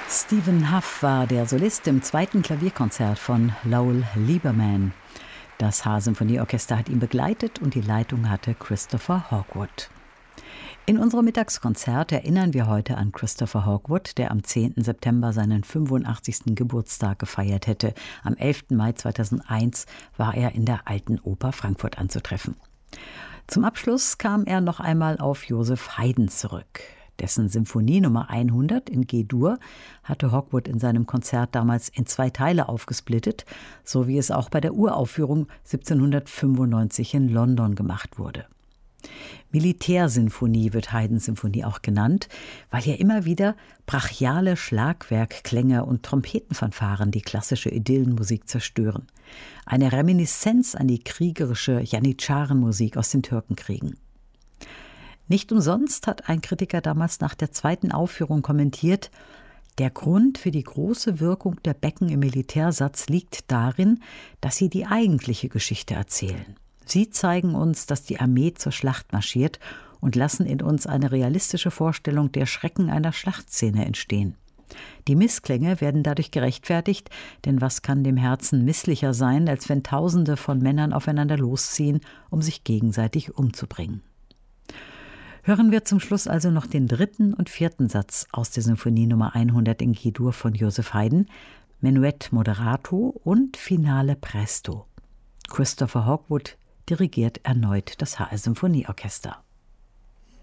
Stephen Hough war der Solist im zweiten Klavierkonzert von Lowell Lieberman. Das H-Symphonieorchester hat ihn begleitet und die Leitung hatte Christopher Hogwood. In unserem Mittagskonzert erinnern wir heute an Christopher Hogwood, der am 10. September seinen 85. Geburtstag gefeiert hätte. Am 11. Mai 2001 war er in der Alten Oper Frankfurt anzutreffen. Zum Abschluss kam er noch einmal auf Joseph Haydn zurück. Dessen Symphonie Nummer 100 in G-Dur hatte Hogwood in seinem Konzert damals in 2 Teile aufgesplittet, so wie es auch bei der Uraufführung 1795 in London gemacht wurde. Militärsinfonie wird Haydns Symphonie auch genannt, weil ja immer wieder brachiale Schlagwerkklänge und Trompetenfanfaren die klassische Idyllenmusik zerstören. Eine Reminiszenz an die kriegerische Janitscharenmusik aus den Türkenkriegen. Nicht umsonst hat ein Kritiker damals nach der 2. Aufführung kommentiert: Der Grund für die große Wirkung der Becken im Militärsatz liegt darin, dass sie die eigentliche Geschichte erzählen. Sie zeigen uns, dass die Armee zur Schlacht marschiert und lassen in uns eine realistische Vorstellung der Schrecken einer Schlachtszene entstehen. Die Missklänge werden dadurch gerechtfertigt, denn was kann dem Herzen misslicher sein, als wenn Tausende von Männern aufeinander losziehen, um sich gegenseitig umzubringen. Hören wir zum Schluss also noch den 3. und 4. Satz aus der Symphonie Nummer 100 in G-Dur von Joseph Haydn, Menuett Moderato und Finale Presto. Christopher Hogwood dirigiert erneut das HR Symphonieorchester.